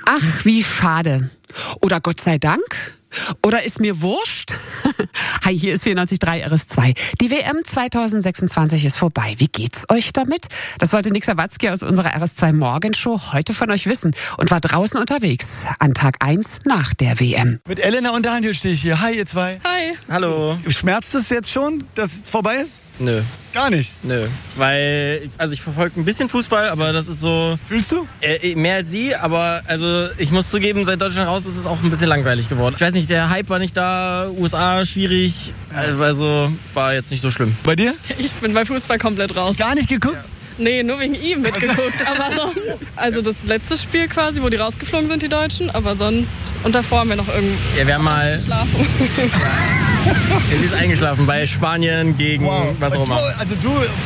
Ach, wie schade. Oder Gott sei Dank. Oder ist mir wurscht? Hi, hier ist 94.3 RS2. Die WM 2026 ist vorbei. Wie geht's euch damit? Das wollte Nick Sawatzki aus unserer RS2 Morgenshow heute von euch wissen und war draußen unterwegs an Tag 1 nach der WM. Mit Elena und Daniel stehe ich hier. Hi, ihr zwei. Hi. Hallo. Schmerzt es jetzt schon, dass es vorbei ist? Nö. Gar nicht? Nö. Weil, ich verfolge ein bisschen Fußball, aber das ist so... Fühlst du? Mehr als sie, aber ich muss zugeben, seit Deutschland raus ist es auch ein bisschen langweilig geworden. Ich weiß nicht, der Hype war nicht da, USA schwierig, also war jetzt nicht so schlimm. Bei dir? Ich bin bei Fußball komplett raus. Gar nicht geguckt? Ja. Nee, nur wegen ihm mitgeguckt, aber sonst... Also das letzte Spiel quasi, wo die rausgeflogen sind, die Deutschen, aber sonst... Und davor haben wir noch irgendwie... Ja, wir haben mal... geschlafen. Sie ist eingeschlafen bei Spanien gegen was auch immer. Also du